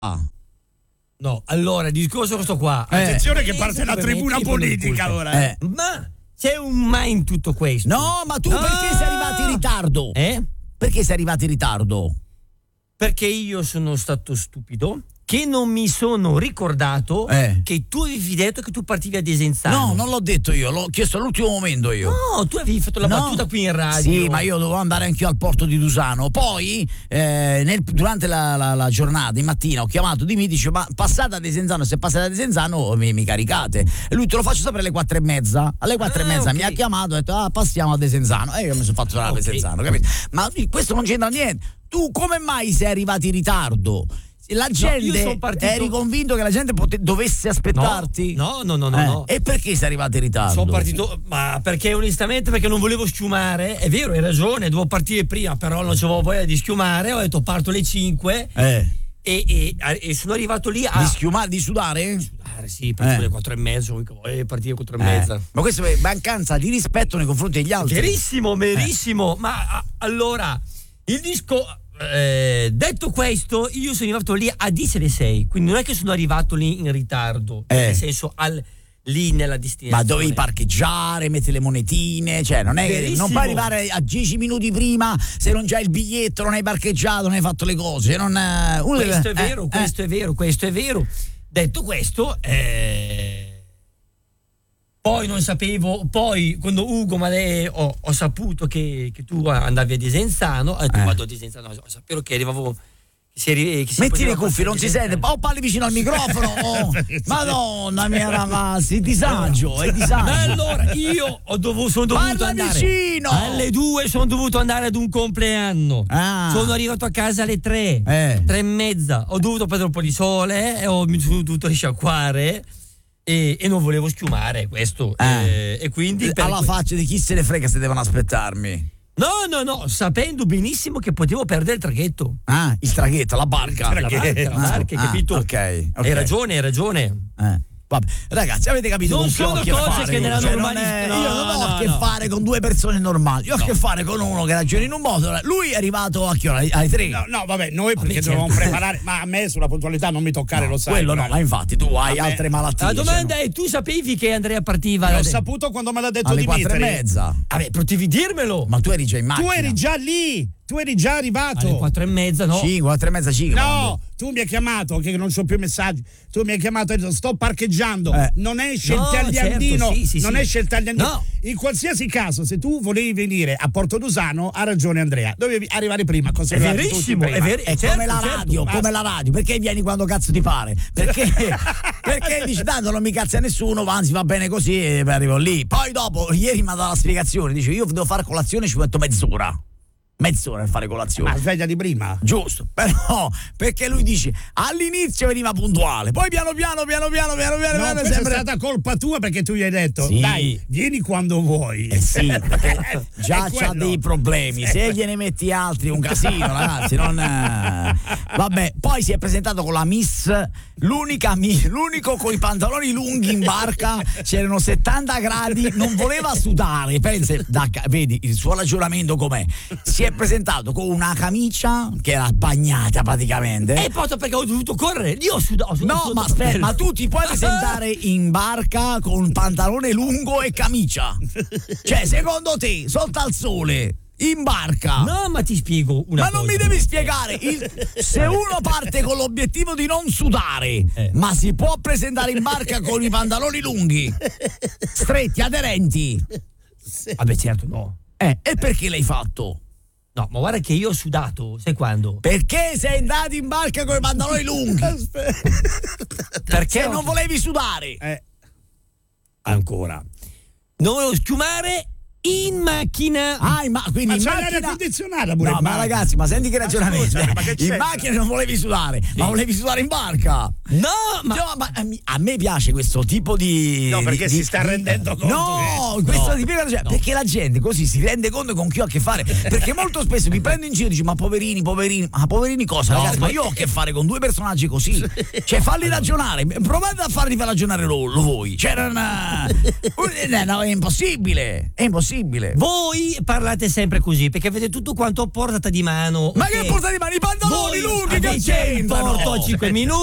No, allora il discorso è questo qua. Attenzione che parte la tribuna politica ora. Ma c'è un ma in tutto questo. No, ma tu perché sei arrivato in ritardo? Perché sei arrivato in ritardo? Perché io sono stato stupido, che non mi sono ricordato che tu avevi detto che tu partivi a Desenzano. No, non l'ho detto io, l'ho chiesto all'ultimo momento io. No, tu avevi fatto la battuta qui in radio. Sì, ma io dovevo andare anch'io al porto di Dusano. Poi, durante la giornata, in mattina, ho chiamato di me, dice, ma passate a Desenzano, se passate a Desenzano mi caricate. E lui, te lo faccio sapere alle 4:30. Alle 4:30 mi ha chiamato e ha detto, passiamo a Desenzano. E io mi sono fatto tornare a Desenzano, capito? Ma questo non c'entra niente. Tu come mai sei arrivato in ritardo? La gente, eri convinto che la gente dovesse aspettarti? No. E perché sei arrivato in ritardo? Sono partito, ma perché onestamente perché non volevo schiumare. È vero, hai ragione, dovevo partire prima, però non c'avevo voglia di schiumare. Ho detto parto alle 5 e sono arrivato lì a... Di schiumare, di sudare? Sudare, sì, partivo alle 4:30, partire alle 4:30. Ma questo è mancanza di rispetto nei confronti degli altri. Verissimo. Ma allora, il disco... detto questo, io sono arrivato lì a 10:06, quindi non è che sono arrivato lì in ritardo, nel senso lì nella destinazione. Ma dovevi parcheggiare, mettere le monetine, cioè non è che non puoi arrivare a 10 minuti prima se non c'hai il biglietto, non hai parcheggiato, non hai fatto le cose. Questo è vero. Detto questo, poi non sapevo, poi quando Ugo ho saputo che tu andavi a Desenzano, vado a Desenzano, sapevo che arrivavo. Metti le cuffie, non si sente, parli vicino al microfono. Madonna mia ragazzi, disagio, è disagio. Ma allora io sono dovuto andare vicino. alle 2, sono dovuto andare ad un compleanno. Sono arrivato a casa alle 3, 3:30, ho dovuto prendere un po' di sole e mi sono dovuto risciacquare. E non volevo schiumare questo e quindi alla faccia di chi se ne frega se devono aspettarmi. No, sapendo benissimo che potevo perdere il traghetto. Il traghetto, la barca. La barca, capito? Ok. Hai ragione. Vabbè, ragazzi, avete capito? Non sono cose che nella normalità. Io non ho a che fare con due persone normali. Io ho a che fare con uno che ragiona in un modo. Lui è arrivato a che ora? Alle 3. No, vabbè, noi perché dovevamo preparare. Ma a me sulla puntualità non mi toccare, lo sai. Quello no, ma infatti tu hai altre malattie. La domanda è: tu sapevi che Andrea partiva? L'ho saputo quando me l'ha detto alle Dimitri. 4:30. Vabbè, potevi dirmelo. Ma tu eri già in macchina. Tu eri già lì. Tu eri già arrivato. Alle 4:30, no? 4:30. No, tu mi hai chiamato, che non so più messaggi. Tu mi hai chiamato e hai detto sto parcheggiando. Non esce il tagliandino. Certo, non esce il tagliandino. No. In qualsiasi caso, se tu volevi venire a Porto Dusano, ha ragione Andrea. Dovevi arrivare prima. È verissimo, è vero. È come la radio, come la radio. Perché vieni quando cazzo ti pare? Perché dici tanto non mi cazza nessuno, anzi va bene così e arrivo lì. Poi dopo, ieri mi ha dato la spiegazione. Dice io devo fare colazione, ci metto mezz'ora per fare colazione. Ma sveglia di prima? Giusto, però perché lui dice all'inizio veniva puntuale, poi piano piano questa è stata colpa tua perché tu gli hai detto dai, vieni quando vuoi. Sì, perché già c'ha dei problemi, se gliene metti altri un casino, ragazzi, non vabbè, poi si è presentato con la Miss, l'unico con i pantaloni lunghi in barca, c'erano 70 gradi, non voleva sudare, pensa, vedi il suo ragionamento com'è, si è presentato con una camicia che era bagnata praticamente. E poi perché ho dovuto correre, io ho sudato. No, ma aspetta, ma tu ti puoi presentare in barca con pantalone lungo e camicia? Cioè, secondo te, sotto al sole, in barca? No, ma ti spiego una cosa. Ma non mi devi spiegare. Se uno parte con l'obiettivo di non sudare, ma si può presentare in barca con i pantaloni lunghi, stretti, aderenti? Vabbè, certo, no. E perché l'hai fatto? No, ma guarda che io ho sudato, sai quando? Perché sei andato in barca con i pantaloni lunghi? Perché non volevi sudare? Ancora. Non volevo schiumare in macchina. Quindi in c'è macchina l'aria condizionata pure. No, ma ragazzi, ma senti che ragionamento. In macchina non volevi sudare, ma volevi sudare in barca. A me piace questo tipo di. No, perché si sta rendendo conto. Perché la gente così si rende conto con chi ho a che fare. Perché molto spesso mi prendo in giro e dico: ma poverini. Ma poverini cosa, ragazzi? Ma io ho a che fare con due personaggi così. Cioè, falli ragionare. Provate a farli ragionare voi. Cioè, no, è impossibile. possibile? Voi parlate sempre così perché avete tutto quanto a portata di mano. Ma che portata di mano? I pantaloni lunghi che c'entrano? Porto a 5 minuti.